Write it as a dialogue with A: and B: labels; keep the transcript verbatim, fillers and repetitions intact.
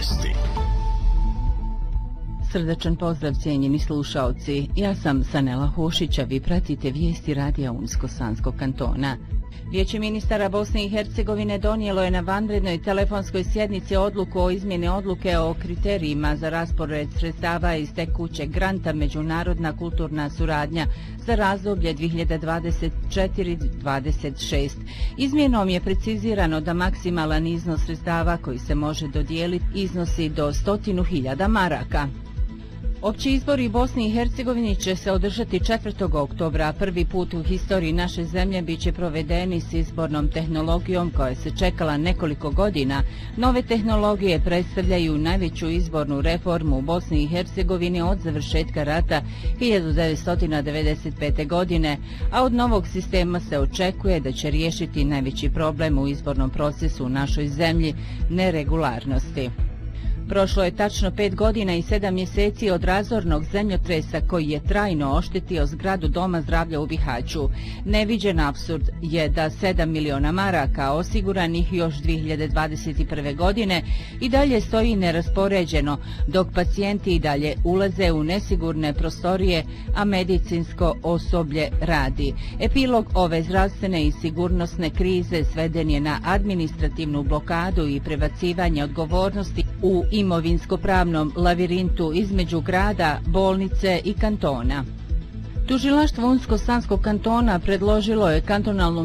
A: vijesti.
B: Srdačan pozdrav cijenjeni slušaoci, ja sam Sanela Hošić, a vi pratite vijesti radija Unsko-Sanskog kantona. Vijeće ministara Bosne i Hercegovine donijelo je na vanrednoj telefonskoj sjednici odluku o izmjeni odluke o kriterijima za raspored sredstava iz tekućeg granta Međunarodna kulturna suradnja za razdoblje dvije hiljade dvadeset četvrte do dvadeset šeste. Izmjenom je precizirano da maksimalan iznos sredstava koji se može dodijeliti iznosi do stotinu hiljada maraka. Opći izbori u Bosni i Hercegovini će se održati četvrtog oktobra. Prvi put u historiji naše zemlje bit će provedeni s izbornom tehnologijom koja se čekala nekoliko godina. Nove tehnologije predstavljaju najveću izbornu reformu u Bosni i Hercegovini od završetka rata hiljadu devetsto devedeset pete. godine, a od novog sistema se očekuje da će riješiti najveći problem u izbornom procesu u našoj zemlji – neregularnosti. Prošlo je tačno pet godina i sedam mjeseci od razornog zemljotresa koji je trajno oštetio zgradu Doma zdravlja u Bihaću. Neviđen apsurd je da sedam miliona maraka osiguranih još dvije hiljade dvadeset prve. godine i dalje stoji neraspoređeno, dok pacijenti i dalje ulaze u nesigurne prostorije, a medicinsko osoblje radi. Epilog ove zdravstvene i sigurnosne krize sveden je na administrativnu blokadu i prebacivanje odgovornosti u imovinsko-pravnom lavirintu između grada, bolnice i kantona. Tužilaštvo Unsko-Sanskog kantona predložilo je kantonalnom